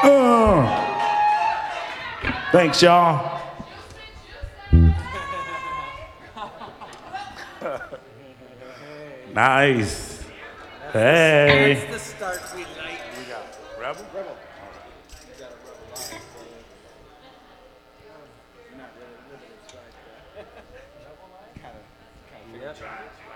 Thanks, y'all. Nice. Hey. That's the start we like. We got Rebel? Rebel. Kind of